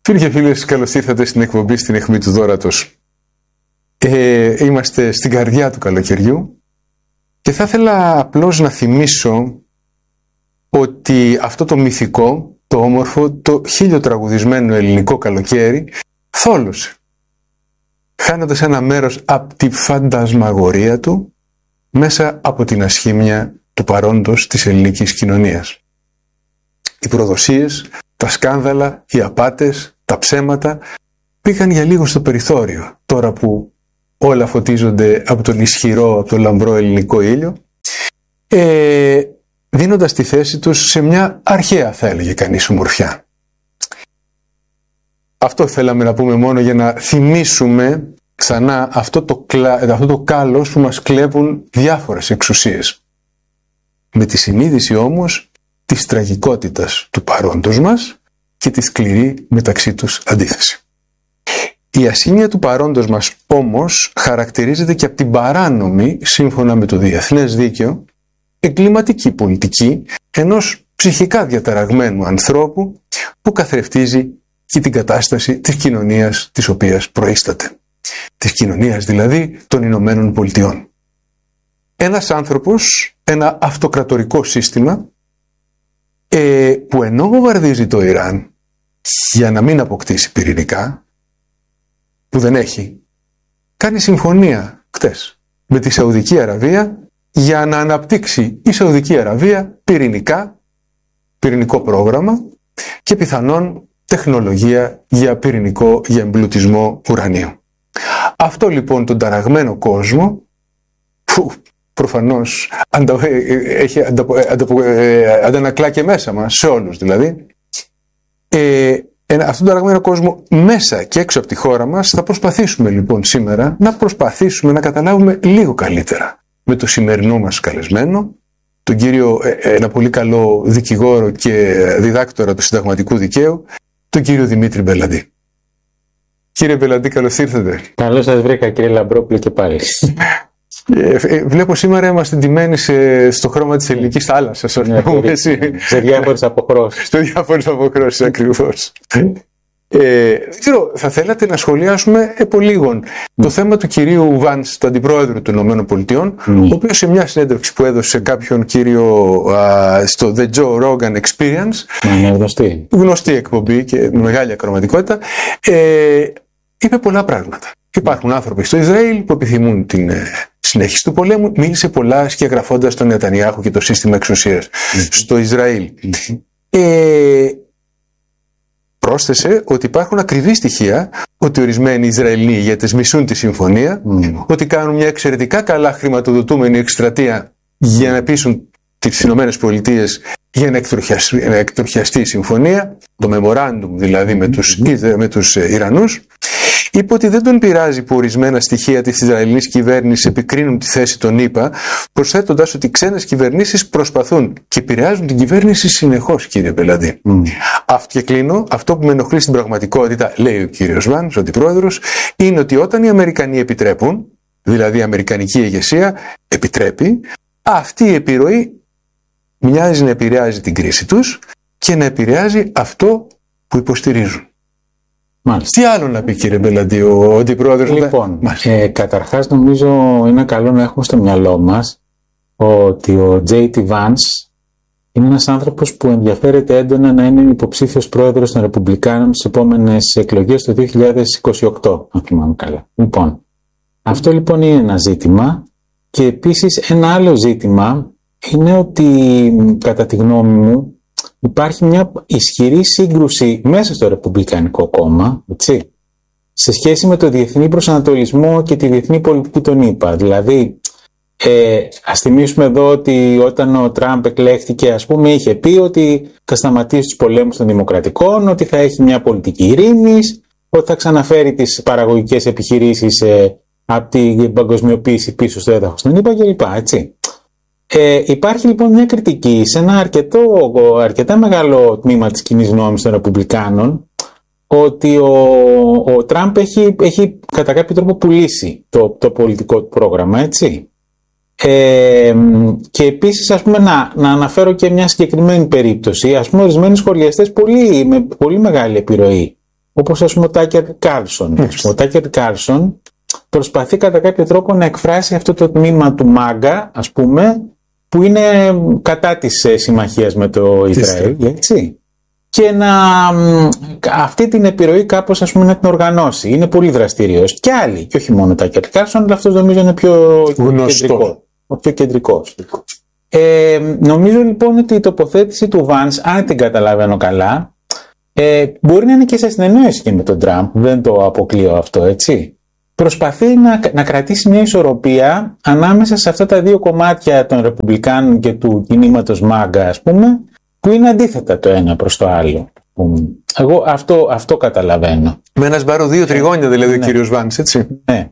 Φίλοι και φίλες, καλώς ήρθατε στην εκπομπή, στην αιχμή του Δώρατος. Είμαστε στην καρδιά του καλοκαιριού και θα ήθελα απλώς να θυμίσω ότι αυτό το μυθικό, το όμορφο, το χιλιοτραγουδισμένο ελληνικό καλοκαίρι θόλωσε, χάνοντας ένα μέρος από τη φαντασμαγορία του μέσα από την ασχήμια του παρόντος της ελληνικής κοινωνίας. Οι προδοσίες, τα σκάνδαλα, οι απάτες, τα ψέματα πήγαν για λίγο στο περιθώριο, τώρα που όλα φωτίζονται από τον ισχυρό, από τον λαμπρό ελληνικό ήλιο, δίνοντας τη θέση τους σε μια αρχαία, θα έλεγε κανείς, ομορφιά. Αυτό θέλαμε να πούμε μόνο για να θυμίσουμε ξανά αυτό το κάλος που μας κλέβουν διάφορες εξουσίες. Με τη συνείδηση όμως της τραγικότητας του παρόντος μας και τη σκληρή μεταξύ τους αντίθεση. Η ασήμεια του παρόντος μας όμως χαρακτηρίζεται και από την παράνομη, σύμφωνα με το διεθνές δίκαιο, εγκληματική πολιτική ενός ψυχικά διαταραγμένου ανθρώπου που καθρεφτίζει και την κατάσταση της κοινωνίας της οποίας προείσταται. Της κοινωνίας δηλαδή των Ηνωμένων Πολιτειών. Ένας άνθρωπος, ένα αυτοκρατορικό σύστημα που ενώ βομβαρδίζει το Ιράν για να μην αποκτήσει πυρηνικά, που δεν έχει, κάνει συμφωνία χτες με τη Σαουδική Αραβία για να αναπτύξει η Σαουδική Αραβία πυρηνικό πρόγραμμα και πιθανόν τεχνολογία για εμπλουτισμό ουρανίου. Αυτό λοιπόν τον ταραγμένο κόσμο, που προφανώς αντανακλά και μέσα μας, σε όλους δηλαδή, αυτόν τον ταραγμένο κόσμο μέσα και έξω από τη χώρα μας, θα προσπαθήσουμε λοιπόν σήμερα να καταλάβουμε λίγο καλύτερα με το σημερινό μας καλεσμένο, τον κύριο, ένα πολύ καλό δικηγόρο και διδάκτορα του συνταγματικού δικαίου, τον κύριο Δημήτρη Μπελαντή. Κύριε Μπελαντή, καλώς ήρθατε. Καλώς σας βρήκα, κύριε Λαμπρόπουλο, και πάλι. Βλέπω σήμερα είμαστε ντυμένοι στο χρώμα της ελληνικής θάλασσας. Σε διάφορες αποχρώσεις. Σε διάφορες αποχρώσεις, ακριβώς. Θα θέλατε να σχολιάσουμε επολίγων το θέμα του κυρίου Βάνς, του αντιπρόεδρου των Ηνωμένων Πολιτειών, ο οποίος σε μια συνέντευξη που έδωσε σε κάποιον κύριο στο The Joe Rogan Experience, γνωστή εκπομπή και με μεγάλη ακροματικότητα, είπε πολλά πράγματα. Υπάρχουν άνθρωποι στο Ισραήλ που επιθυμούν την συνέχιση του πολέμου. Μίλησε πολλά σκιαγραφώντας τον Νετανιάχου και το σύστημα εξουσίας στο Ισραήλ. Πρόσθεσε ότι υπάρχουν ακριβή στοιχεία ότι ορισμένοι Ισραηλοί ηγέτες μισούν τη συμφωνία, ότι κάνουν μια εξαιρετικά καλά χρηματοδοτούμενη εκστρατεία για να πείσουν τις Ηνωμένες Πολιτείες για να εκτροχιαστεί η συμφωνία, το memorandum δηλαδή με τους Ιρανούς. Είπε ότι δεν τον πειράζει που ορισμένα στοιχεία της Ισραηλινής κυβέρνησης επικρίνουν τη θέση των ΗΠΑ, προσθέτοντας ότι ξένες κυβερνήσεις προσπαθούν και επηρεάζουν την κυβέρνηση συνεχώς, κύριε Μπελαντή. Και κλείνω, αυτό που με ενοχλεί στην πραγματικότητα, λέει ο κύριος Βάνς, ο αντιπρόεδρος, είναι ότι όταν οι Αμερικανοί επιτρέπουν, δηλαδή η Αμερικανική ηγεσία επιτρέπει, αυτή η επιρροή μοιάζει να επηρεάζει την κρίση τους και να επηρεάζει αυτό που υποστηρίζουν. Μάλιστα. Τι άλλο να πει, κύριε Μπελαντή, ο αντιπρόεδρος? Λοιπόν, καταρχάς νομίζω είναι καλό να έχουμε στο μυαλό μας ότι ο J.D. Vance είναι ένας άνθρωπος που ενδιαφέρεται έντονα να είναι υποψήφιος πρόεδρος των Ρεπουμπλικάνων στις επόμενες εκλογές το 2028, αν θυμάμαι καλά. Λοιπόν, αυτό λοιπόν είναι ένα ζήτημα, και επίσης ένα άλλο ζήτημα είναι ότι κατά τη γνώμη μου υπάρχει μια ισχυρή σύγκρουση μέσα στο Ρεπουμπλικανικό κόμμα, έτσι, σε σχέση με το διεθνή προσανατολισμό και τη διεθνή πολιτική των ΗΠΑ. Δηλαδή, ας θυμίσουμε εδώ ότι όταν ο Τραμπ εκλέχθηκε, ας πούμε, είχε πει ότι θα σταματήσει τους πολέμους των δημοκρατικών, ότι θα έχει μια πολιτική ειρήνης, ότι θα ξαναφέρει τις παραγωγικές επιχειρήσεις από την παγκοσμιοποίηση πίσω στο έδαφος των ΗΠΑ κλπ. Έτσι. Υπάρχει λοιπόν μια κριτική σε ένα αρκετά μεγάλο τμήμα της κοινής γνώμης των Ρεπουμπλικάνων, ότι ο Τραμπ έχει κατά κάποιο τρόπο πουλήσει το πολιτικό του πρόγραμμα, έτσι. Και επίσης, ας πούμε, να αναφέρω και μια συγκεκριμένη περίπτωση. Ας πούμε, ορισμένοι σχολιαστές με πολύ μεγάλη επιρροή όπως ας πούμε ο Τάκερ Κάρλσον. Ο Τάκερ Κάρλσον προσπαθεί κατά κάποιο τρόπο να εκφράσει αυτό το τμήμα του μάγκα, ας πούμε, που είναι κατά της συμμαχίας με το Ισραήλ, έτσι. Και αυτή την επιρροή κάπως, ας πούμε, να την οργανώσει. Είναι πολύ δραστήριος. Και άλλοι, και όχι μόνο ο Τάκερ Κάρλσον, αλλά αυτός νομίζω είναι πιο κεντρικό. Ο πιο κεντρικός. Νομίζω λοιπόν ότι η τοποθέτηση του Vance, αν την καταλαβαίνω καλά, μπορεί να είναι και σε συνεννόηση και με τον Τραμπ, δεν το αποκλείω αυτό, έτσι. Προσπαθεί να κρατήσει μια ισορροπία ανάμεσα σε αυτά τα δύο κομμάτια των Ρεπουμπλικάνων και του κινήματος μάγκα, ας πούμε, που είναι αντίθετα το ένα προς το άλλο. Εγώ αυτό καταλαβαίνω. Με ένα σμπάρο δύο τριγώνια δηλαδή ο κύριος Vance, έτσι. Ναι.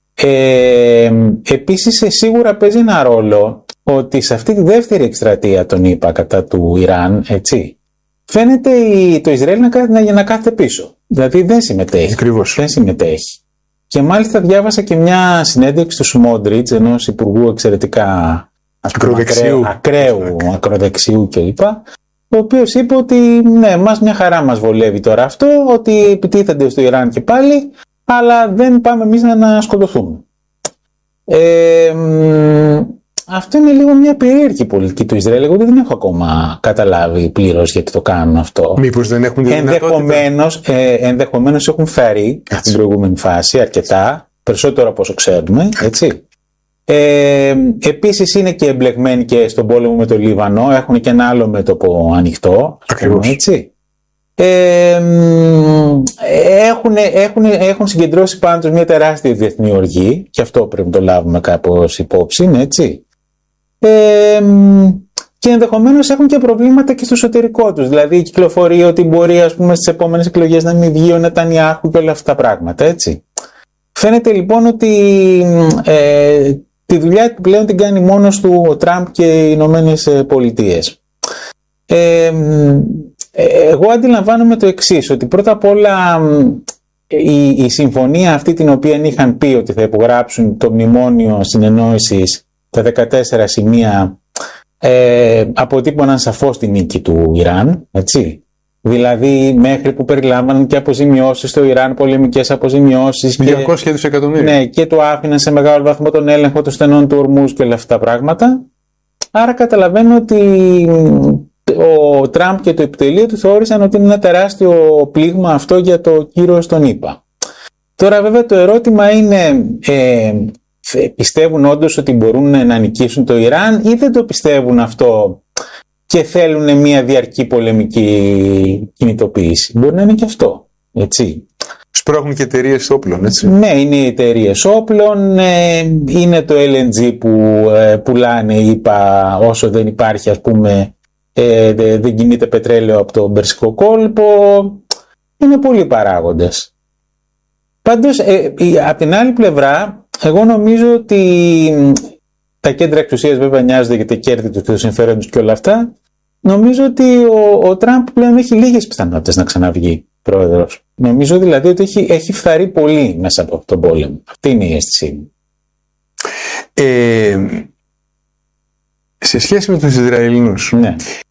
Επίσης σίγουρα παίζει ένα ρόλο ότι σε αυτή τη δεύτερη εκστρατεία των ΗΠΑ κατά του Ιράν, έτσι, φαίνεται το Ισραήλ να κάθεται πίσω. Δηλαδή δεν συμμετέχει. Ακριβώς. Δεν συμμετέχει. Και μάλιστα διάβασα και μια συνέντευξη του Σμόντριτς, ενός υπουργού εξαιρετικά ακροδεξιού κλπ. Ο οποίος είπε ότι ναι, μια χαρά μας βολεύει τώρα αυτό, ότι επιτίθενται στο Ιράν και πάλι, αλλά δεν πάμε εμείς να σκοτωθούμε. Αυτό είναι λίγο μια περίεργη πολιτική του Ισραήλ. Εγώ δεν έχω ακόμα καταλάβει πλήρως γιατί το κάνουν αυτό. Μήπως δεν έχουν τη δυνατότητα. Ενδεχομένως έχουν φέρει στην προηγούμενη φάση αρκετά, περισσότερο από όσο ξέρουμε, έτσι. Επίσης είναι και εμπλεγμένοι και στον πόλεμο με το Λίβανο, έχουν και ένα άλλο μέτωπο ανοιχτό. Ακριβώς. Έτσι. Έχουν συγκεντρώσει πάντως μια τεράστια διεθνή οργή, και αυτό πρέπει να το λάβουμε κάπως υπόψη, έτσι. Και ενδεχομένως έχουν και προβλήματα και στο εσωτερικό τους. Δηλαδή η κυκλοφορία ότι μπορεί, ας πούμε, στις επόμενες εκλογές να μην βγει ο Νετανιάχου και όλα αυτά τα πράγματα, έτσι. Φαίνεται λοιπόν ότι τη δουλειά πλέον την κάνει μόνος του ο Τραμπ και οι Ηνωμένες Πολιτείες. Εγώ αντιλαμβάνομαι το εξής, ότι πρώτα απ' όλα η συμφωνία αυτή την οποία είχαν πει ότι θα υπογράψουν το μνημόνιο συνεννόησης, τα 14 σημεία, αποτύπωναν σαφώς τη νίκη του Ιράν, έτσι. Δηλαδή μέχρι που περιλάμβαναν και αποζημιώσεις στο Ιράν, πολεμικές αποζημιώσεις. 200 δισεκατομμύρια. Ναι, και το άφηναν σε μεγάλο βαθμό τον έλεγχο των στενών του Ορμούζ και όλα αυτά τα πράγματα. Άρα καταλαβαίνω ότι ο Τραμπ και το επιτελείο του θεώρησαν ότι είναι ένα τεράστιο πλήγμα αυτό για το κύρος των ΗΠΑ. Τώρα βέβαια το ερώτημα είναι, πιστεύουν όντως ότι μπορούν να νικήσουν το Ιράν ή δεν το πιστεύουν αυτό και θέλουν μια διαρκή πολεμική κινητοποίηση? Μπορεί να είναι και αυτό, έτσι. Σπρώχνουν και εταιρείες όπλων, έτσι. Ναι, είναι οι εταιρείες όπλων, είναι το LNG που πουλάνε, είπα, όσο δεν υπάρχει, ας πούμε, δεν κινείται πετρέλαιο από τον Περσικό κόλπο. Είναι πολλοί παράγοντες. Πάντως, από την άλλη πλευρά, εγώ νομίζω ότι τα κέντρα εξουσίας βέβαια νοιάζονται για τα κέρδη του και το συμφέρον τους και όλα αυτά. Νομίζω ότι ο Τραμπ πλέον έχει λίγες πιθανότητες να ξαναβγεί πρόεδρος. Νομίζω δηλαδή ότι έχει φθαρεί πολύ μέσα από τον πόλεμο. Αυτή είναι η αίσθησή μου. Σε σχέση με τους Ισραηλινούς, ναι.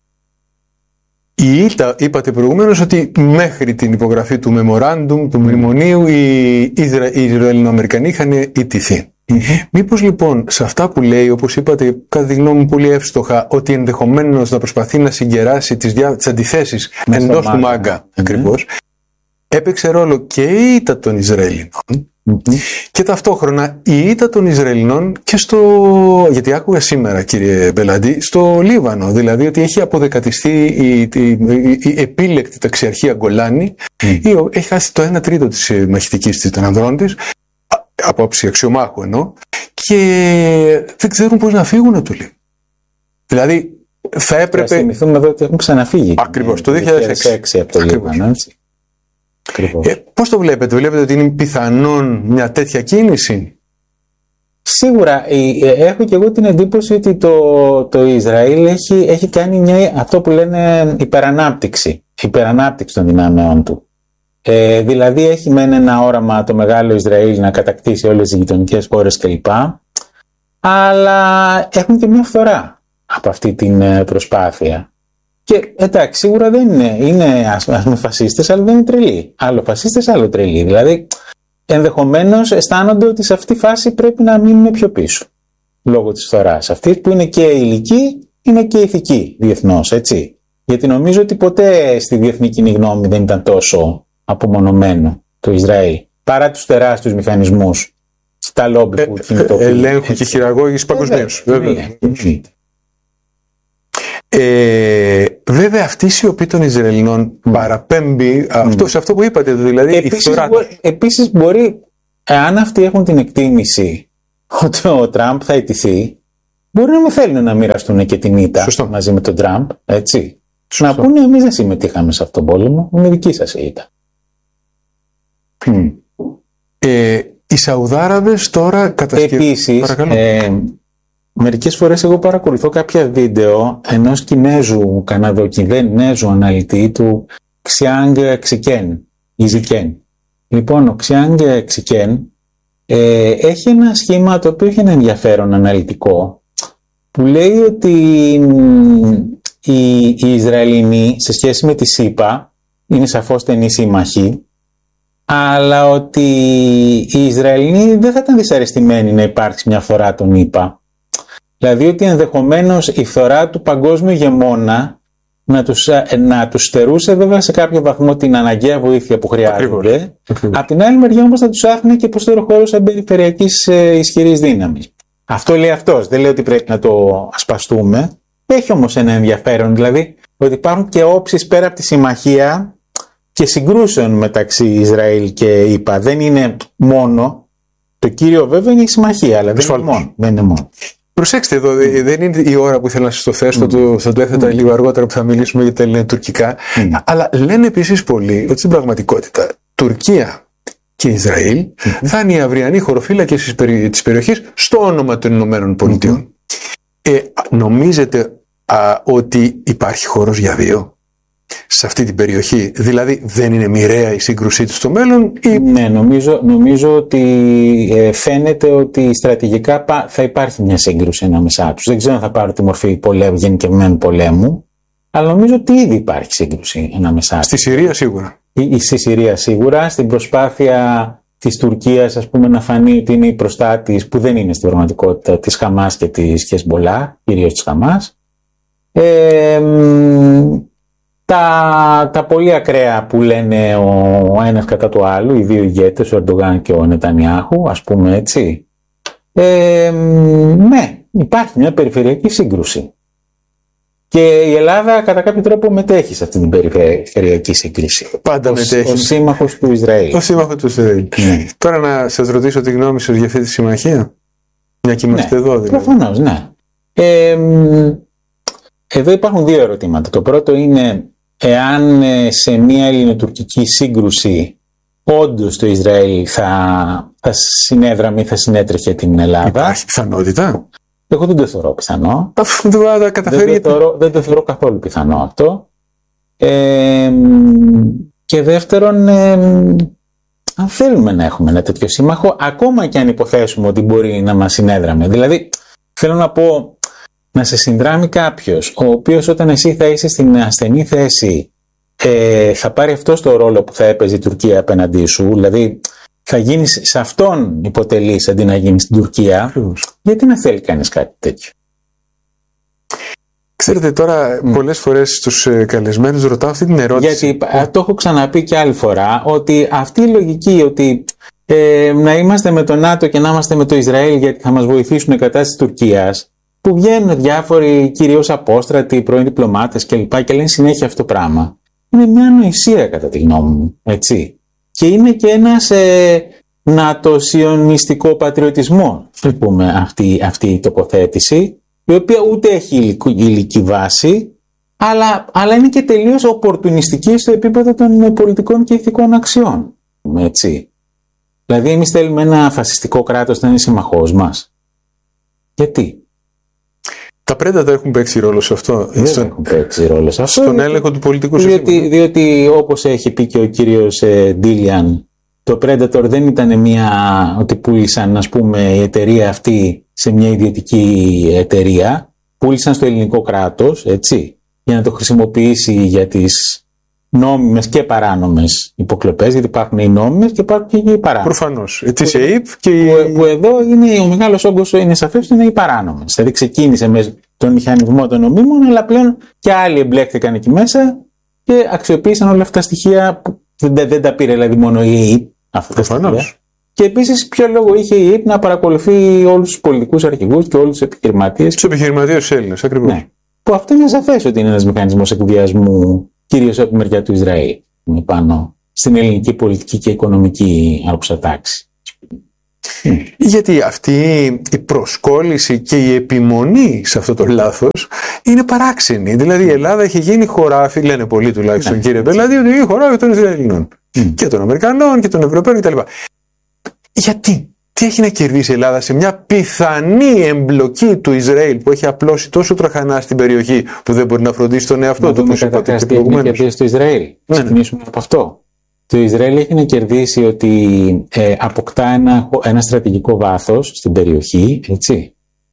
Η ΙΤΑ, είπατε προηγουμένως ότι μέχρι την υπογραφή του memorandum, του μνημονίου, οι Ισραηλινοαμερικανοί είχαν ιτηθεί. Μήπως λοιπόν σε αυτά που λέει, όπως είπατε, κατά τη γνώμη μου πολύ εύστοχα, ότι ενδεχομένως να προσπαθεί να συγκεράσει τις αντιθέσεις εντός του ΜΑΓΚΑ, ακριβώς, έπαιξε ρόλο και η ήττα των Ισραηλινών και ταυτόχρονα η ήττα των Ισραηλινών και γιατί άκουγα σήμερα, κύριε Μπελαντή, στο Λίβανο, δηλαδή ότι έχει αποδεκατιστεί η επίλεκτη ταξιαρχία Γκολάνη, έχει χάσει το 1/3 της μαχητικής της των ανδρών της, από άψη αξιωμάχου εννοώ, και δεν ξέρουν πώς να φύγουν από το Λίβανο. Δηλαδή θα έπρεπε... Θα θυμηθούμε εδώ ότι έχουν ξαναφύγει. Ακριβώς, το 2006 από το Λίβανο, έτσι. Πώς το βλέπετε ότι είναι πιθανόν μια τέτοια κίνηση? Σίγουρα έχω και εγώ την εντύπωση ότι το Ισραήλ έχει κάνει αυτό που λένε υπερανάπτυξη των δυνάμεών του. Δηλαδή έχει μεν ένα όραμα το μεγάλο Ισραήλ να κατακτήσει όλες τις γειτονικές χώρες κλπ, αλλά έχουν και μια φθορά από αυτή την προσπάθεια. Και εντάξει, σίγουρα δεν είναι ας πούμε φασίστες, αλλά δεν είναι τρελοί. Άλλο φασίστες, άλλο τρελοί. Δηλαδή, ενδεχομένως αισθάνονται ότι σε αυτή τη φάση πρέπει να μείνουν πιο πίσω. Λόγω της φθοράς. Αυτοί που είναι και ηλικοί, είναι και ηθικοί διεθνώς, έτσι. Γιατί νομίζω ότι ποτέ στη διεθνή κοινή γνώμη δεν ήταν τόσο απομονωμένο το Ισραήλ. Παρά τους τεράστιους μηχανισμούς στα λόμπι που κινητοποιούν. Ελέγχου και χειραγώγηση παγκοσμίως. Βέβαια αυτή η σιωπή των Ισραηλινών παραπέμπει σε αυτό που είπατε, δηλαδή επίσης μπορεί, αν αυτοί έχουν την εκτίμηση ότι ο Τραμπ θα ιτηθεί, μπορεί να μην θέλουν να μοιραστούν και την ήττα μαζί με τον Τραμπ, έτσι. Να πούνε εμείς δεν συμμετείχαμε σε αυτόν τον πόλεμο, είναι δική σας η ήττα. Οι Σαουδάραβες τώρα επίσης, μερικές φορές εγώ παρακολουθώ κάποια βίντεο ενός Κινέζου, Καναδοκινέζου αναλυτή του Xiang Xiken. Λοιπόν, ο Xiang Xiken έχει ένα σχήμα το οποίο έχει ένα ενδιαφέρον αναλυτικό, που λέει ότι οι Ισραηλινοί σε σχέση με τη ΣΥΠΑ είναι σαφώς στενοί σύμμαχοι, αλλά ότι οι Ισραηλινοί δεν θα ήταν δυσαρεστημένοι να υπάρξει μια φορά τον ΗΠΑ. Δηλαδή ότι ενδεχομένως η φθορά του παγκόσμιου ηγεμόνα να τους στερούσε βέβαια σε κάποιο βαθμό την αναγκαία βοήθεια που χρειάζονται. Απ' την άλλη μεριά όμως θα τους άφηνε και προσθέτω χώρο σαν περιφερειακής ισχυρής δύναμης. Αυτό λέει αυτός. Δεν λέει ότι πρέπει να το ασπαστούμε. Έχει όμως ένα ενδιαφέρον, δηλαδή ότι υπάρχουν και όψεις πέρα από τη συμμαχία και συγκρούσεων μεταξύ Ισραήλ και ΗΠΑ. Δεν είναι μόνο. Το κύριο βέβαια είναι η συμμαχία, αλλά δεν είναι μόνο. Προσέξτε εδώ, δεν είναι η ώρα που ήθελα να σας το θέσω, θα το έθετα λίγο αργότερα που θα μιλήσουμε για τα ελληνοτουρκικά. Αλλά λένε επίσης πολλοί ότι στην πραγματικότητα Τουρκία και Ισραήλ θα είναι οι αυριανοί χωροφύλακες της περιοχής στο όνομα των Ηνωμένων Πολιτειών. Νομίζετε ότι υπάρχει χώρος για δύο σε αυτή την περιοχή? Δηλαδή δεν είναι μοιραία η σύγκρουσή τους στο μέλλον? Ναι, νομίζω ότι φαίνεται ότι στρατηγικά θα υπάρχει μια σύγκρουση ανάμεσά τους. Δεν ξέρω αν θα πάρει τη μορφή γενικευμένου πολέμου, αλλά νομίζω ότι ήδη υπάρχει σύγκρουση ανάμεσά τους. Στη Συρία σίγουρα. Στη Συρία σίγουρα, στην προσπάθεια της Τουρκίας, ας πούμε, να φανεί ότι είναι η προστάτης, που δεν είναι στην πραγματικότητα, της Χαμάς και της Χεσμπολά, κυρίως της Χαμάς. Τα πολύ ακραία που λένε ο ένας κατά του άλλου, οι δύο ηγέτες, ο Ερντογάν και ο Νετανιάχου, ας πούμε έτσι. Ναι, υπάρχει μια περιφερειακή σύγκρουση. Και η Ελλάδα κατά κάποιο τρόπο μετέχει σε αυτή την περιφερειακή σύγκριση. Πάντα μετέχει. Ο σύμμαχος του Ισραήλ. Ο σύμμαχος του Ισραήλ. Ναι. Τώρα να σας ρωτήσω τη γνώμη σας για αυτή τη συμμαχία. Μια και είμαστε εδώ δηλαδή. Προφανώς, ναι. Εδώ υπάρχουν δύο ερωτήματα. Το πρώτο είναι εάν σε μια ελληνοτουρκική σύγκρουση όντως το Ισραήλ θα συνέδραμε ή θα συνέτρεχε την Ελλάδα. Υπάρχει πιθανότητα? Εγώ δεν το θεωρώ πιθανό. Δεν το θεωρώ καθόλου πιθανό αυτό. Και δεύτερον, αν θέλουμε να έχουμε ένα τέτοιο σύμμαχο, ακόμα και αν υποθέσουμε ότι μπορεί να μας συνέδραμε. Δηλαδή, θέλω να πω, να σε συνδράμει κάποιος, ο οποίος όταν εσύ θα είσαι στην ασθενή θέση, θα πάρει αυτό το ρόλο που θα έπαιζε η Τουρκία απέναντί σου, δηλαδή θα γίνεις σε αυτόν υποτελής αντί να γίνεις στην Τουρκία. Γιατί να θέλει κανείς κάτι τέτοιο? Ξέρετε, τώρα πολλές φορές στους καλεσμένους ρωτάω αυτή την ερώτηση. Γιατί το έχω ξαναπεί και άλλη φορά, ότι αυτή η λογική ότι να είμαστε με το ΝΑΤΟ και να είμαστε με το Ισραήλ γιατί θα μας βοηθήσουν κατά της Τουρκίας, που βγαίνουν διάφοροι κυρίως απόστρατοι, πρώην διπλωμάτες κλπ. Και λένε συνέχεια αυτό το πράγμα, είναι μια ανοησία κατά τη γνώμη μου, έτσι. Και είναι και ένας νατοσιονιστικό πατριωτισμό, πούμε, αυτή η τοποθέτηση, η οποία ούτε έχει υλική βάση, αλλά είναι και τελείως οπορτουνιστική στο επίπεδο των πολιτικών και ηθικών αξιών. Έτσι. Δηλαδή, εμείς θέλουμε ένα φασιστικό κράτος να είναι συμμαχός μας. Γιατί? Τα Predator έχουν παίξει ρόλο σε αυτό. Δεν έχουν παίξει ρόλο σε αυτό. Στον έλεγχο του πολιτικού συστήματος. Διότι όπως έχει πει και ο κύριος Ντίλιαν, το Predator δεν ήταν ότι πούλησαν, ας πούμε, η εταιρεία αυτή σε μια ιδιωτική εταιρεία. Πούλησαν στο ελληνικό κράτος, έτσι. για να το χρησιμοποιήσει για τις νόμιμες και παράνομες υποκλοπές, γιατί υπάρχουν οι νόμιμες και υπάρχουν και οι παράνομες. Προφανώς. Της ΕΕΠ και που εδώ είναι ο μεγάλος όγκος, είναι σαφές ότι είναι οι παράνομες. Δηλαδή ξεκίνησε με τον μηχανισμό των νομίμων, αλλά πλέον και άλλοι εμπλέκτηκαν εκεί μέσα και αξιοποίησαν όλα αυτά τα στοιχεία που δεν τα πήρε δηλαδή μόνο η ΕΕΠ. Προφανώς. Και επίσης, ποιο λόγο είχε η ΕΕΠ να παρακολουθεί όλους τους πολιτικούς αρχηγούς και όλους τους επιχειρηματίες. Τους επιχειρηματίες Έλληνες, ακριβώς. Ναι. Που αυτό είναι σαφές ότι είναι ένας μηχανισμός εκβιασμού, κυρίως από τη μεριά του Ισραήλ, πάνω στην ελληνική πολιτική και οικονομική άρχουσα τάξη. Γιατί αυτή η προσκόλληση και η επιμονή σε αυτό το λάθος είναι παράξενη. Δηλαδή η Ελλάδα έχει γίνει χωράφι, λένε πολλοί τουλάχιστον, κύριε Μπελαντή, ότι είναι χωράφι των Ισραηλινών. Και των Αμερικανών και των Ευρωπαίων κτλ. Γιατί? Τι έχει να κερδίσει η Ελλάδα σε μια πιθανή εμπλοκή του Ισραήλ που έχει απλώσει τόσο τραχανά στην περιοχή που δεν μπορεί να φροντίσει τον εαυτό του? Όπως είπατε και προηγουμένως. Στο Ισραήλ. Ξεκινήσουμε από αυτό. Το Ισραήλ έχει να κερδίσει ότι αποκτά ένα στρατηγικό βάθος στην περιοχή, έτσι.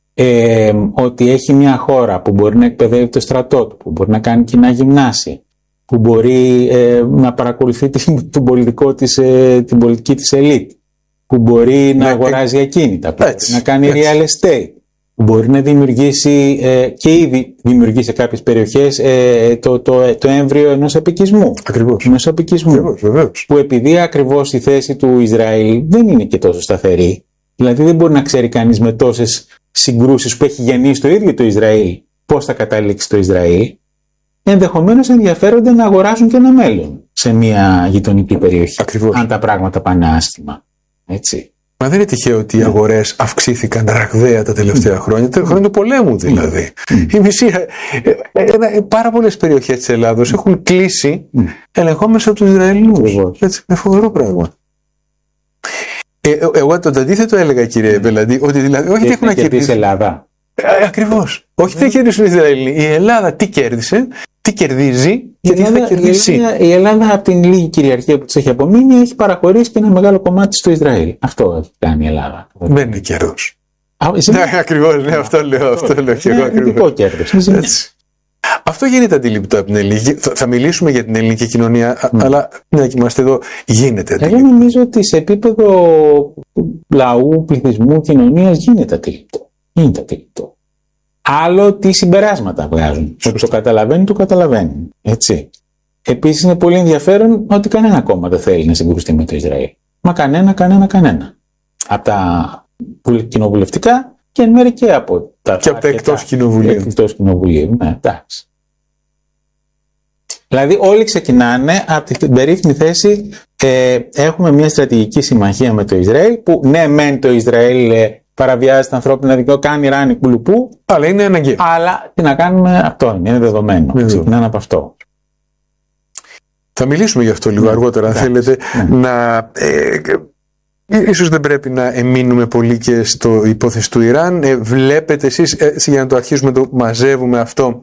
Ότι έχει μια χώρα που μπορεί να εκπαιδεύει το στρατό του, που μπορεί να κάνει κοινά γυμνάσια, που μπορεί να παρακολουθεί την πολιτική της ελίτ, που μπορεί να αγοράζει ακίνητα, που μπορεί να κάνει real estate, που μπορεί να δημιουργήσει και ήδη δημιουργεί σε κάποιες περιοχές το έμβριο ενός επικισμού. Ακριβώς. Ενός επικισμού. Που επειδή ακριβώς η θέση του Ισραήλ δεν είναι και τόσο σταθερή, δηλαδή δεν μπορεί να ξέρει κανείς με τόσες συγκρούσεις που έχει γεννήσει το ίδιο το Ισραήλ πώς θα καταλήξει το Ισραήλ, ενδεχομένως ενδιαφέρονται να αγοράσουν και ένα μέλλον σε μια γειτονική περιοχή. Ακριβώς. Αν τα πράγματα πάνε άσχημα. Έτσι. Μα δεν είναι τυχαίο ότι οι αγορές αυξήθηκαν ραγδαία τα τελευταία χρόνια, τα χρόνια του πολέμου δηλαδή. Η μισή, πάρα πολλές περιοχές της Ελλάδος έχουν κλείσει ελεγχόμενες από τους Ισραηλινούς. Έτσι, είναι φοβερό πράγμα. Εγώ το αντίθετο έλεγα, κύριε Μπελαντή, ότι δηλαδή όχι έχουν να κερδίσει η Ελλάδα. Ακριβώς. Όχι τι κέρδισαν οι Ισραηλοί. Η Ελλάδα τι κέρδισε, τι κερδίζει και τι θα κερδίσει. Η Ελλάδα από την λίγη κυριαρχία που της έχει απομείνει έχει παραχωρήσει και ένα μεγάλο κομμάτι στο Ισραήλ. Αυτό έχει κάνει η Ελλάδα. Δεν είναι κέρδος. Ακριβώς, ναι, αυτό λέω και εγώ. Ειδικό κέρδος. Αυτό γίνεται αντιληπτό από την ελληνική. Θα μιλήσουμε για την ελληνική κοινωνία, αλλά μια και είμαστε εδώ, γίνεται αντιληπτό. Εγώ νομίζω ότι σε επίπεδο λαού, πληθυσμού, κοινωνίας γίνεται αντιληπτό. Άλλο τι συμπεράσματα βγάζουν. Ότι το καταλαβαίνουν. Έτσι. Επίσης είναι πολύ ενδιαφέρον ότι κανένα κόμμα δεν θέλει να συγκρουστεί με το Ισραήλ. Μα κανένα. Από τα κοινοβουλευτικά και εν μέρει και από τα εκτός κοινοβουλίου. Ναι, εντάξει. Δηλαδή όλοι ξεκινάνε από την περίφημη θέση έχουμε μια στρατηγική συμμαχία με το Ισραήλ που ναι μεν το Ισραήλ παραβιάζει τα ανθρώπινα δικαιώματα, κάνει ράνι κουλουπού, αλλά είναι αναγκαίο. Αλλά τι να κάνουμε, αυτό είναι δεδομένο. Ξεκινάνε από αυτό. Θα μιλήσουμε γι' αυτό λίγο αργότερα, αν θέλετε. Ίσως δεν πρέπει να εμείνουμε πολύ και στο υπόθεση του Ιράν. Βλέπετε εσείς, για να το αρχίσουμε το μαζεύουμε αυτό,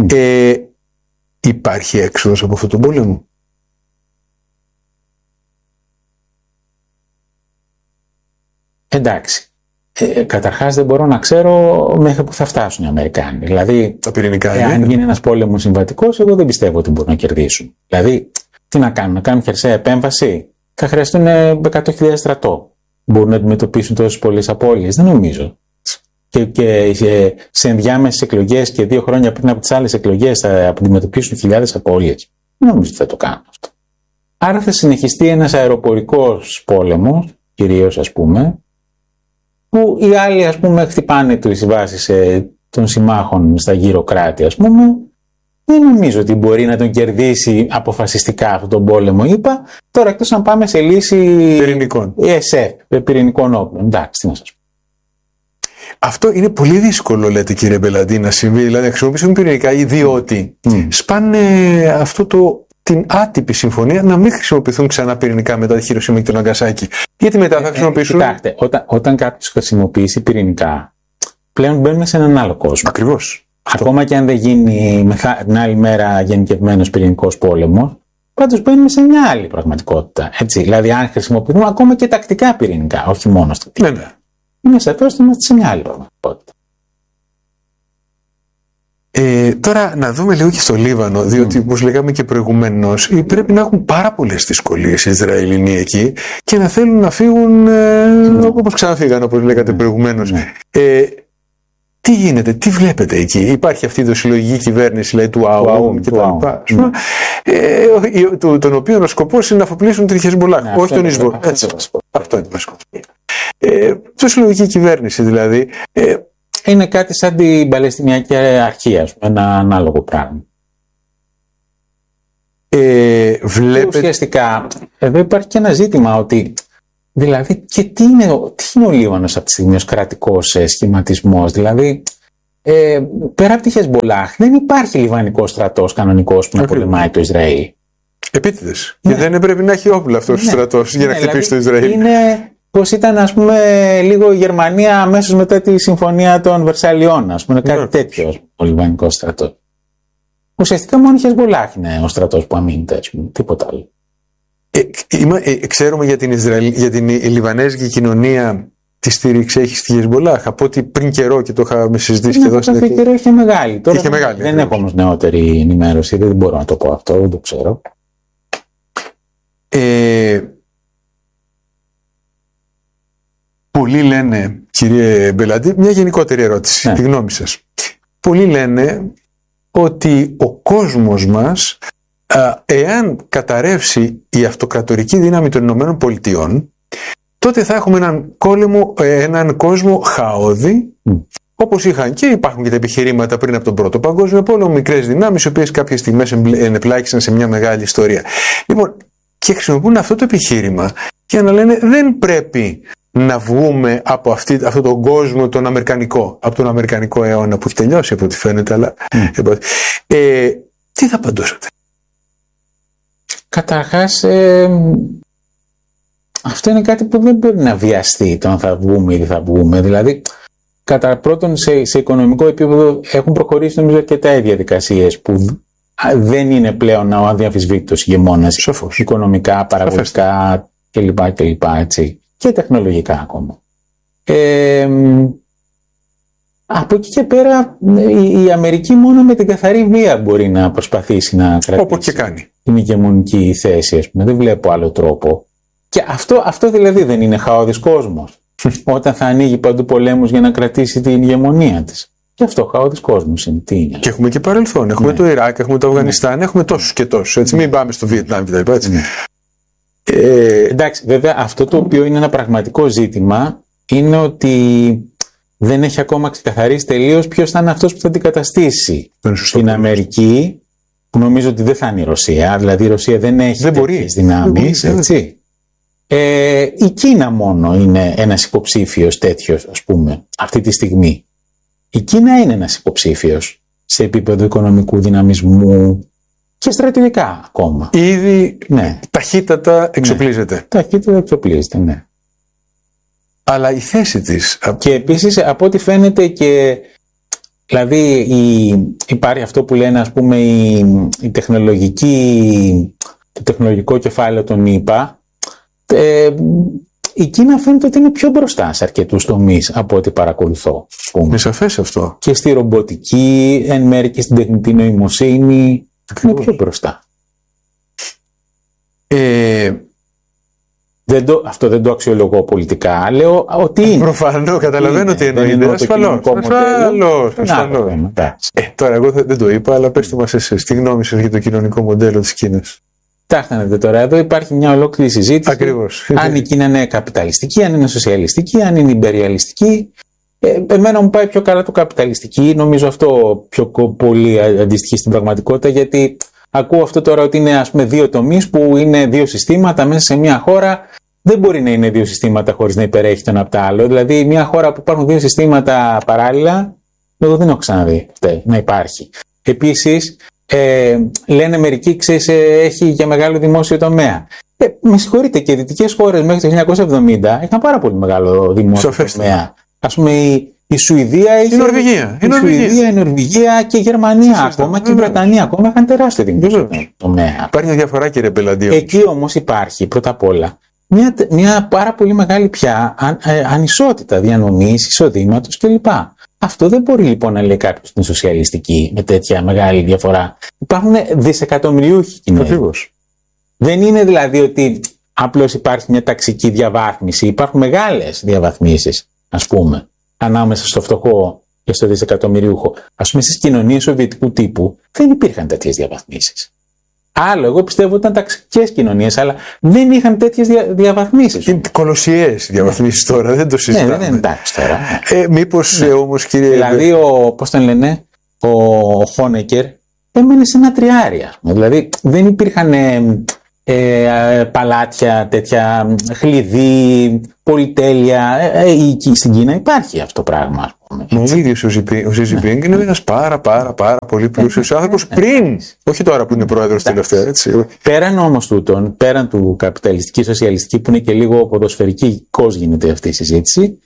υπάρχει έξοδος από αυτόν τον πόλεμο? Εντάξει. Καταρχάς δεν μπορώ να ξέρω μέχρι που θα φτάσουν οι Αμερικάνοι. Δηλαδή, τα πυρηνικά, αν γίνει ένας πόλεμος συμβατικός, εγώ δεν πιστεύω ότι μπορούν να κερδίσουν. Δηλαδή, τι να κάνουν χερσαία επέμβαση? Θα χρειαστούν 100.000 στρατό. Μπορούν να αντιμετωπίσουν τόσες πολλές απώλειες? Δεν νομίζω. Και σε ενδιάμεσες εκλογές και 2 χρόνια πριν από τις άλλες εκλογές θα αντιμετωπίσουν χιλιάδες απώλειες? Δεν νομίζω ότι θα το κάνουν αυτό. Άρα θα συνεχιστεί ένας αεροπορικός πόλεμος, κυρίως ας πούμε, που οι άλλοι ας πούμε χτυπάνε τις βάσεις των συμμάχων στα γύρω κράτη ας πούμε. Δεν νομίζω ότι μπορεί να τον κερδίσει αποφασιστικά αυτόν τον πόλεμο, είπα. Τώρα εκτός αν πάμε σε λύση πυρηνικών. Πυρηνικών όπλων. Εντάξει, τι να σας πω. Αυτό είναι πολύ δύσκολο, λέτε, κύριε Μπελαντή, να συμβεί. Δηλαδή να χρησιμοποιήσουν πυρηνικά, διότι σπάνε την άτυπη συμφωνία να μην χρησιμοποιηθούν ξανά πυρηνικά μετά τη Χειροσύμα και τον Ναγκασάκι. Γιατί μετά θα χρησιμοποιήσουν. Κοιτάξτε, όταν κάποιος χρησιμοποιήσει πυρηνικά, πλέον μπαίνουμε σε έναν άλλο κόσμο. Ακριβώς. Ακόμα και αν δεν γίνει την άλλη μέρα γενικευμένος πυρηνικός πόλεμος, πάντως μπαίνουμε σε μια άλλη πραγματικότητα. Έτσι. Δηλαδή, αν χρησιμοποιούμε ακόμα και τακτικά πυρηνικά, όχι μόνο στρατιωτικά. Ναι. Είναι σαφές ότι είμαστε σε μια άλλη πραγματικότητα. Τώρα να δούμε λίγο και στο Λίβανο, διότι όπως λέγαμε και προηγουμένως, πρέπει να έχουν πάρα πολλές δυσκολίες οι Ισραηλινοί εκεί και να θέλουν να φύγουν όπως ξαναφύγαν, όπως λέγατε προηγουμένως. Τι γίνεται, τι βλέπετε εκεί? Υπάρχει αυτή η συλλογική κυβέρνηση, λέει, του ΑΟΥ και τα λοιπά, τον οποίο ο σκοπός είναι να αφοπλίσουν τη Χεσμολάχ, όχι τον Ισραήλ. Αυτό είναι το βασικό. Το συλλογική κυβέρνηση δηλαδή. Είναι κάτι σαν την Παλαιστινιακή Αρχή, ένα ανάλογο πράγμα. Βλέπετε... Ουσιαστικά, εδώ υπάρχει και ένα ζήτημα ότι, δηλαδή, και τι είναι ο Λίβανος αυτή τη στιγμή ως κρατικός σχηματισμός? Δηλαδή, πέρα από τη Χεσμολάχ, δεν υπάρχει λιβανικός στρατός κανονικός που να πολεμάει το Ισραήλ. Επίτηδες. Και δεν πρέπει να έχει όπλα αυτός ο στρατός για να χτυπήσει το Ισραήλ. Είναι πως ήταν, ας πούμε, λίγο η Γερμανία αμέσως μετά τη συμφωνία των Βερσαλιών, ας πούμε, κάτι τέτοιο ο λιβανικός στρατός. Ουσιαστικά μόνο η Χεσμολάχ είναι ο στρατός που αμήνεται, ας πούμε, τίποτα άλλο. Ξέρουμε για την Λιβανέζικη κοινωνία τη στήριξη έχει στη Χεσμολάχ, από ότι πριν καιρό, και το είχαμε συζητήσει και εδώ στην αρχή. Πριν καιρό είχε μεγάλη. Τώρα είχε μεγάλη, δεν έχω όμως νεότερη ενημέρωση, δεν μπορώ να το πω αυτό, δεν το ξέρω. Πολλοί λένε, κύριε Μπελαντή, μια γενικότερη ερώτηση, τη γνώμη σας. Πολλοί λένε ότι ο κόσμος μας, εάν καταρρεύσει η αυτοκρατορική δύναμη των Ηνωμένων Πολιτειών, τότε θα έχουμε έναν κόσμο χαόδη, όπως είχαν και υπάρχουν και τα επιχειρήματα πριν από τον Πρώτο Παγκόσμιο Πόλεμο, μικρές δυνάμεις, οι οποίες κάποιες στιγμές ενεπλάκησαν σε μια μεγάλη ιστορία. Λοιπόν, και χρησιμοποιούν αυτό το επιχείρημα για να λένε δεν πρέπει να βγούμε από αυτόν τον κόσμο τον αμερικανικό, από τον αμερικανικό αιώνα που έχει τελειώσει από ό,τι φαίνεται, αλλά τι θα απαντούσατε? Καταρχάς, αυτό είναι κάτι που δεν μπορεί να βιαστεί, το αν θα βγούμε ή δεν θα βγούμε. Δηλαδή, κατά πρώτον, σε οικονομικό επίπεδο έχουν προχωρήσει νομίζω αρκετά οι διαδικασίες που δεν είναι πλέον ο αδιαμφισβήτητος ηγεμόνας. Σαφώς. Οικονομικά, παραγωγικά κλπ. Έτσι. Και τεχνολογικά ακόμα. Από εκεί και πέρα η Αμερική μόνο με την καθαρή βία μπορεί να προσπαθήσει να κρατήσει την ηγεμονική θέση, ας πούμε. Δεν βλέπω άλλο τρόπο. Και αυτό δηλαδή δεν είναι χαόδης κόσμος. Όταν θα ανοίγει παντού πολέμους για να κρατήσει την ηγεμονία της. Και αυτό χαόδης κόσμος είναι. Τι είναι? Και έχουμε και παρελθόν. Έχουμε το Ιράκ, έχουμε το Αφγανιστάν, έχουμε τόσους και τόσους. Έτσι. Μην πάμε στο Βιετνάμ κτλ. Εντάξει, βέβαια αυτό το οποίο είναι ένα πραγματικό ζήτημα είναι ότι δεν έχει ακόμα ξεκαθαρίσει τελείως ποιος θα είναι αυτός που θα αντικαταστήσει την Αμερική, που νομίζω ότι δεν θα είναι η Ρωσία. Δηλαδή η Ρωσία δεν έχει τέτοιες δυνάμεις, έτσι. Η Κίνα μόνο είναι ένας υποψήφιος τέτοιος, ας πούμε, αυτή τη στιγμή. Η Κίνα είναι ένας υποψήφιος σε επίπεδο οικονομικού δυναμισμού και στρατιωτικά ακόμα. Ήδη ταχύτατα εξοπλίζεται. Ναι. Ταχύτατα εξοπλίζεται, ναι. Αλλά η θέση της... Και επίσης, από ό,τι φαίνεται και... Δηλαδή, υπάρχει αυτό που λένε, ας πούμε, το τεχνολογικό κεφάλαιο των ΗΠΑ. Η Κίνα φαίνεται ότι είναι πιο μπροστά σε αρκετούς τομείς από ό,τι παρακολουθώ. Είναι σαφές αυτό. Και στη ρομποτική, εν μέρει και στην τεχνητή νοημοσύνη. Είναι πιο μπροστά. Αυτό δεν το αξιολογώ πολιτικά. Λέω ότι είναι. Προφανώς, καταλαβαίνω τι εννοείται. Ασφαλώς. Τώρα εγώ δεν το είπα, αλλά πέστε μας εσείς τη γνώμη σας για το κοινωνικό μοντέλο της Κίνας. Τάχτανετε τώρα, εδώ υπάρχει μια ολόκληρη συζήτηση. Ακριβώς. Αν η Κίνα είναι καπιταλιστική, αν είναι σοσιαλιστική, αν είναι ιμπεριαλιστική. Εμένα μου πάει πιο καλά το καπιταλιστική. Νομίζω αυτό πιο πολύ αντιστοιχεί στην πραγματικότητα, γιατί ακούω αυτό τώρα ότι είναι, ας πούμε, δύο τομείς που είναι δύο συστήματα μέσα σε μια χώρα. Δεν μπορεί να είναι δύο συστήματα χωρίς να υπερέχει το ένα από το άλλο. Δηλαδή, μια χώρα που υπάρχουν δύο συστήματα παράλληλα, εγώ δεν έχω ξαναδεί να υπάρχει. Επίσης, λένε μερικοί, ξέρεις, έχει για μεγάλο δημόσιο τομέα. Με συγχωρείτε, και οι δυτικές χώρες μέχρι το 1970 είχαν πάρα πολύ μεγάλο δημόσιο τομέα. Ας πούμε, η Σουηδία είχε. Η Νορβηγία και η Γερμανία ακόμα και η Βρετανία ακόμα είχαν τεράστιο δημόσιο τομέα. Υπάρχει μια διαφορά, κύριε Μπελαντή. Εκεί όμως υπάρχει πρώτα απ' όλα μια πάρα πολύ μεγάλη πια ανισότητα διανομής, εισοδήματος κλπ. Αυτό δεν μπορεί λοιπόν να λέει κάποιος την σοσιαλιστική με τέτοια μεγάλη διαφορά. Υπάρχουν δισεκατομμυριούχοι κοινωνικοί. Δεν είναι δηλαδή ότι απλώς υπάρχει μια ταξική διαβάθμιση. Υπάρχουν μεγάλες διαβαθμίσεις, ας πούμε, ανάμεσα στο φτωχό και στο δισεκατομμυριούχο. Ας πούμε, στις κοινωνίες σοβιετικού τύπου δεν υπήρχαν τέτοιες διαβαθμίσεις. Άλλο, εγώ πιστεύω ότι ήταν ταξικές κοινωνίες, αλλά δεν είχαν τέτοιες διαβαθμίσεις. Είναι κολοσιαίες διαβαθμίσεις τώρα, δεν το συζητάμε. Ναι, δεν εντάξει τώρα. Μήπως όμως, κύριε. Δηλαδή, πώς τον λένε, ο Χόνεκερ έμενε σε ένα τριάρι, ας πούμε. Δηλαδή, δεν υπήρχαν παλάτια τέτοια, χλειδί, πολυτέλεια. Στην Κίνα υπάρχει αυτό το πράγμα, ας πούμε. Ο ίδιος ο Ζι Τζινπίνγκ είναι ένας πάρα πολύ πλούσιος άνθρωπος πριν, όχι τώρα που είναι πρόεδρος τελευταία. Πέραν όμως τούτον, πέραν του καπιταλιστική, σοσιαλιστική, που είναι και λίγο ποδοσφαιρικός γίνεται αυτή η συζήτηση,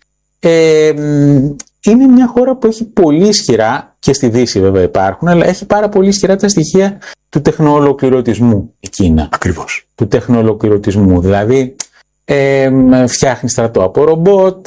είναι μια χώρα που έχει πολύ ισχυρά, και στη Δύση βέβαια υπάρχουν, αλλά έχει πάρα πολύ ισχυρά τα στοιχεία του τεχνοολοκληρωτισμού η Κίνα. Ακριβώς. Του τεχνοολοκληρωτισμού. Δηλαδή, φτιάχνει στρατό από ρομπότ,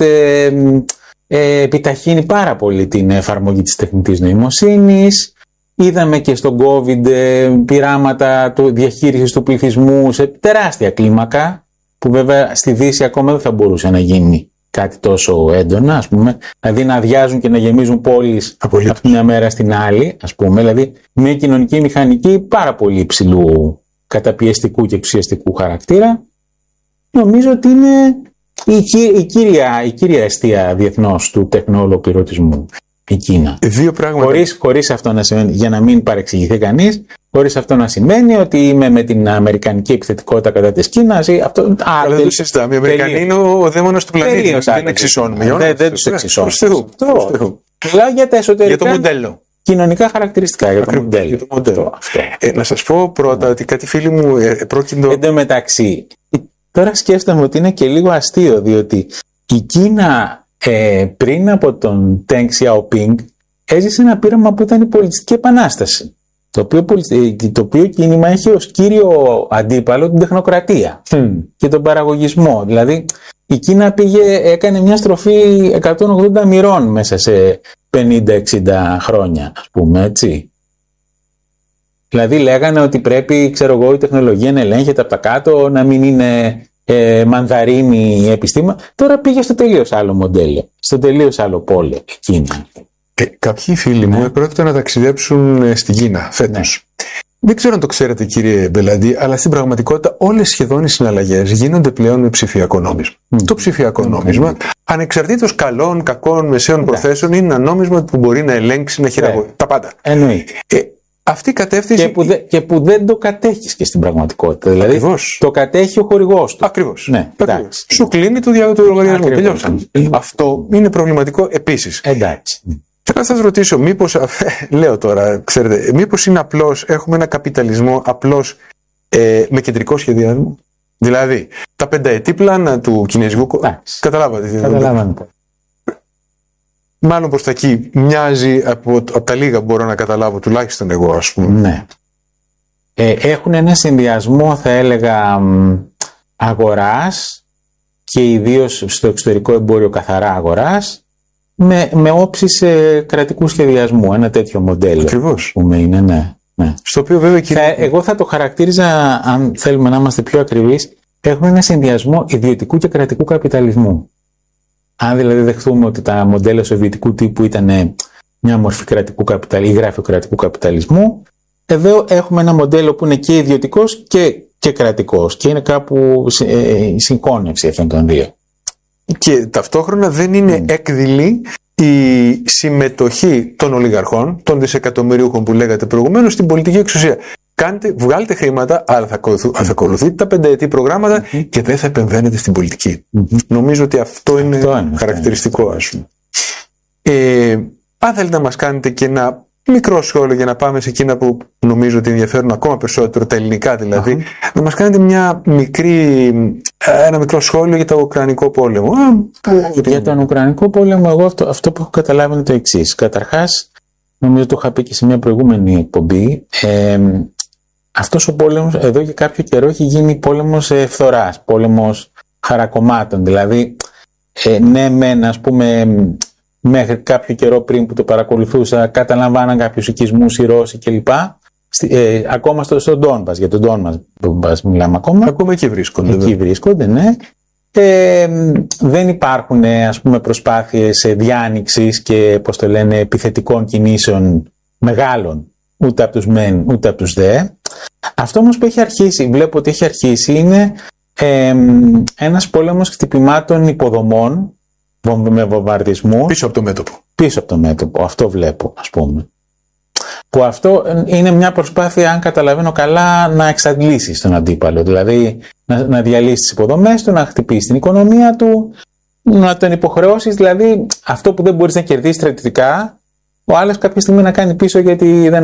επιταχύνει πάρα πολύ την εφαρμογή της τεχνητής νοημοσύνης. Είδαμε και στον COVID πειράματα διαχείρισης του πληθυσμού σε τεράστια κλίμακα, που βέβαια στη Δύση ακόμα δεν θα μπορούσε να γίνει κάτι τόσο έντονα, ας πούμε, δηλαδή να αδειάζουν και να γεμίζουν πόλεις από τη μια μέρα στην άλλη, ας πούμε, δηλαδή μια κοινωνική μηχανική πάρα πολύ υψηλού καταπιεστικού και εξουσιαστικού χαρακτήρα. Νομίζω ότι είναι η κύρια αιστεία διεθνώς του τεχνοολοκληρωτισμού, η Κίνα. Δύο πράγματα. Χωρίς αυτό να σημαίνει, για να μην παρεξηγηθεί κανείς, χωρίς αυτό να σημαίνει ότι είμαι με την αμερικανική επιθετικότητα κατά της Κίνας. Αλλά δεν το συζητάμε. Οι Αμερικανοί είναι ο δαίμονας του πλανήτη. Δεν εξισώνουμε. Δεν τους εξισώνουμε. Μιλάω για τα εσωτερικά. Για το μοντέλο. Κοινωνικά χαρακτηριστικά για το μοντέλο. Να σας πω πρώτα ότι κάτι φίλοι μου πρόκειτο. Εν τω μεταξύ, τώρα σκέφτομαι ότι είναι και λίγο αστείο, διότι η Κίνα πριν από τον Deng Xiaoping έζησε ένα πείραμα που ήταν η πολιτιστική επανάσταση. Το οποίο κίνημα έχει ως κύριο αντίπαλο την τεχνοκρατία και τον παραγωγισμό. Δηλαδή η Κίνα έκανε μια στροφή 180 μοιρών μέσα σε 50-60 χρόνια, ας πούμε, έτσι. Δηλαδή λέγανε ότι πρέπει, η τεχνολογία να ελέγχεται από τα κάτω, να μην είναι μανδαρίνη η επιστήμα. Τώρα πήγε στο τελείως άλλο μοντέλο, στο τελείως άλλο πόλο η Κίνα. Κάποιοι φίλοι μου πρόκειται να ταξιδέψουν στην Κίνα φέτος. Δεν ξέρω αν το ξέρετε, κύριε Μπελαντή, αλλά στην πραγματικότητα όλες σχεδόν οι συναλλαγές γίνονται πλέον με ψηφιακό νόμισμα. Το ψηφιακό νόμισμα, ανεξαρτήτως καλών, κακών, μεσαίων προθέσεων, είναι ένα νόμισμα που μπορεί να ελέγξει, να χειραγωγήσει τα πάντα. Εννοείται. Αυτή η κατεύθυνση. Και που δεν το κατέχεις και στην πραγματικότητα. Δηλαδή ακριβώς. Το κατέχει ο χορηγός του. Ακριβώς. Ναι, σου κλείνει το λογαριασμό. Τελειώσαμε. Αυτό είναι προβληματικό επίσης. Εντάξει. Θέλω να σας ρωτήσω, μήπως, λέω τώρα, ξέρετε, μήπως είναι απλώς, έχουμε ένα καπιταλισμό απλώς με κεντρικό σχεδιασμό. Δηλαδή, τα πενταετή πλάνα του κινέζικου. Καταλάβατε. Μάλλον προς τα εκεί μοιάζει από τα λίγα που μπορώ να καταλάβω, τουλάχιστον εγώ, ας πούμε. Ναι. Έχουν ένα συνδυασμό, θα έλεγα, αγοράς και ιδίως στο εξωτερικό εμπόριο καθαρά αγοράς, με όψεις κρατικού σχεδιασμού, ένα τέτοιο μοντέλο. Ακριβώς. Που είναι, ναι. Στο οποίο βέβαια εγώ θα το χαρακτήριζα, αν θέλουμε να είμαστε πιο ακριβείς, έχουν ένα συνδυασμό ιδιωτικού και κρατικού καπιταλισμού. Αν δηλαδή δεχθούμε ότι τα μοντέλα σοβιετικού τύπου ήταν μια μορφή κρατικού καπιταλισμού ή γραφειοκρατικού καπιταλισμού, εδώ έχουμε ένα μοντέλο που είναι και ιδιωτικός και κρατικός και είναι κάπου η συγχώνευση αυτών των δύο. Και ταυτόχρονα δεν είναι έκδηλη η συμμετοχή των ολιγαρχών, των δισεκατομμυρίουχων που λέγατε προηγουμένως, στην πολιτική εξουσία. Βγάλετε χρήματα, αλλά θα ακολουθείτε τα πενταετή προγράμματα και δεν θα επεμβαίνετε στην πολιτική. Νομίζω ότι αυτό είναι χαρακτηριστικό, ας πούμε. Αν θέλετε να μας κάνετε και ένα μικρό σχόλιο για να πάμε σε εκείνα που νομίζω ότι ενδιαφέρουν ακόμα περισσότερο, τα ελληνικά δηλαδή, να μας κάνετε ένα μικρό σχόλιο για το Ουκρανικό πόλεμο. Για τον Ουκρανικό πόλεμο, εγώ αυτό που έχω καταλάβει είναι το εξής. Καταρχάς, νομίζω το είχα πει και σε μια προηγούμενη εκπομπή, αυτός ο πόλεμος εδώ και κάποιο καιρό έχει γίνει πόλεμος φθοράς, πόλεμος χαρακομμάτων. Δηλαδή, ναι μεν, ας πούμε, μέχρι κάποιο καιρό πριν που το παρακολουθούσα, καταλαμβάναν κάποιους οικισμούς οι Ρώσοι κλπ. Ακόμα στον Ντόνμπας, για τον Ντόνμπας μιλάμε ακόμα. Ακόμα εκεί βρίσκονται. Εκεί βρίσκονται, ναι. Δεν υπάρχουν, ας πούμε, προσπάθειες διάνοιξης και, πώς το λένε, επιθετικών κινήσεων μεγάλων, ούτε από τους μεν ούτε από τους δε. Αυτό όμως που έχει αρχίσει, βλέπω ότι έχει αρχίσει, είναι ένας πόλεμος χτυπημάτων υποδομών με βομβαρδισμούς. Πίσω από το μέτωπο. Πίσω από το μέτωπο, αυτό βλέπω, ας πούμε. Που αυτό είναι μια προσπάθεια, αν καταλαβαίνω καλά, να εξαντλήσει τον αντίπαλο. Δηλαδή να διαλύσει τις υποδομές του, να χτυπήσει την οικονομία του, να τον υποχρεώσεις. Δηλαδή αυτό που δεν μπορείς να κερδίσεις στρατιωτικά, ο άλλος κάποια στιγμή να κάνει πίσω γιατί δεν